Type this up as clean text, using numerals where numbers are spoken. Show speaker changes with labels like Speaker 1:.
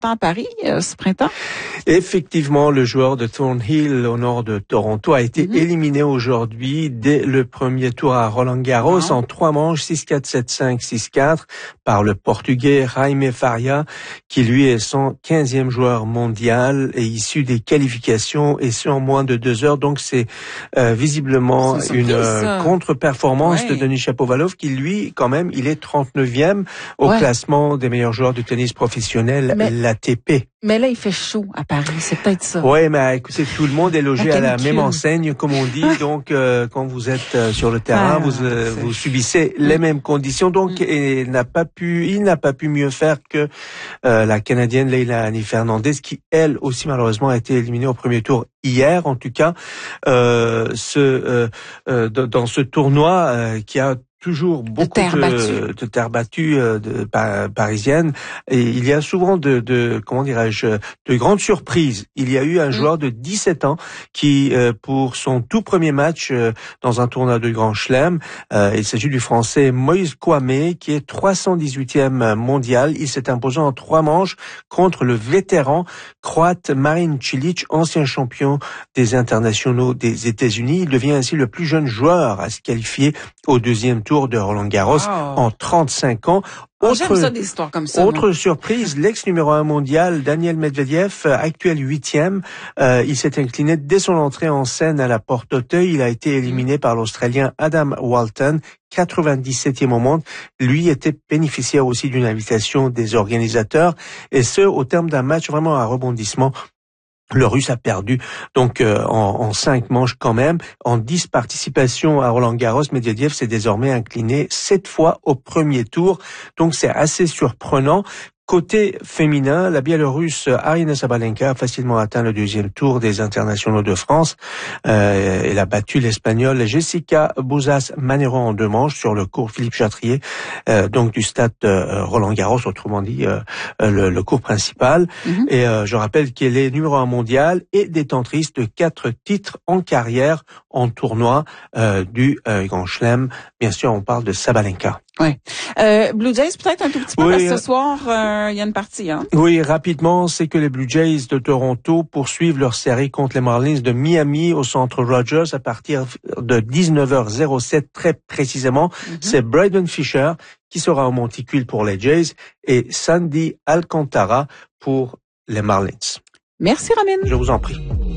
Speaker 1: à Paris ce printemps.
Speaker 2: Effectivement, le joueur de Thornhill au nord de Toronto a été éliminé aujourd'hui dès le premier tour à Roland-Garros en 3 manches, 6-4, 7-5, 6-4 par le Portugais Jaime Faria, qui lui est son 15e joueur mondial et issu des qualifications et ce en moins de 2 heures. Donc c'est visiblement une contre-performance de Denis Shapovalov qui lui, quand même, il est 39e au classement des meilleurs joueurs de tennis professionnel, l'ATP.
Speaker 1: Mais là, il fait chaud à Paris, c'est peut-être ça.
Speaker 2: Oui, mais écoutez, tout le monde est logé à la même enseigne, comme on dit. Donc, quand vous êtes sur le terrain, vous subissez les mêmes conditions. Donc, il n'a pas pu mieux faire que la Canadienne Leilani Fernandez, qui elle aussi malheureusement a été éliminée au premier tour hier. En tout cas, dans ce tournoi qui a toujours beaucoup de terre battue parisienne, et il y a souvent comment dirais-je, de grandes surprises. Il y a eu un joueur de 17 ans qui, pour son tout premier match dans un tournoi de Grand Chelem, il s'agit du Français Moïse Kouamé, qui est 318e mondial. Il s'est imposé en 3 manches contre le vétéran croate Marin Cilic, ancien champion des internationaux des États-Unis. Il devient ainsi le plus jeune joueur à se qualifier au 2e tour de Roland-Garros en 35 ans.
Speaker 1: J'aime ça, des histoires comme ça.
Speaker 2: Autre surprise, l'ex numéro 1 mondial, Daniel Medvedev, actuel 8e, il s'est incliné dès son entrée en scène à la Porte Auteuil. Il a été éliminé par l'Australien Adam Walton, 97e au monde. Lui était bénéficiaire aussi d'une invitation des organisateurs, et ce, au terme d'un match vraiment à rebondissement. Le Russe a perdu donc en 5 manches quand même. En 10 participations à Roland-Garros, Medvedev s'est désormais incliné 7 fois au premier tour. Donc c'est assez surprenant. Côté féminin, la Biélorusse Aryna Sabalenka a facilement atteint le 2e tour des internationaux de France. Elle a battu l'Espagnole Jessica Bouzas-Manero en 2 manches sur le court Philippe Chatrier, donc du stade Roland-Garros, autrement dit le court principal. Et je rappelle qu'elle est numéro 1 mondial et détentrice de 4 titres en carrière en tournoi du Grand Chelem. Bien sûr, on parle de Sabalenka.
Speaker 1: Oui. Blue Jays, peut-être un tout petit peu, parce que ce soir, il y a une partie.
Speaker 2: Oui, rapidement, c'est que les Blue Jays de Toronto poursuivent leur série contre les Marlins de Miami au centre Rogers à partir de 19h07 très précisément. C'est Braden Fisher qui sera au monticule pour les Jays et Sandy Alcantara pour les Marlins.
Speaker 1: Merci, Ramin.
Speaker 2: Je vous en prie.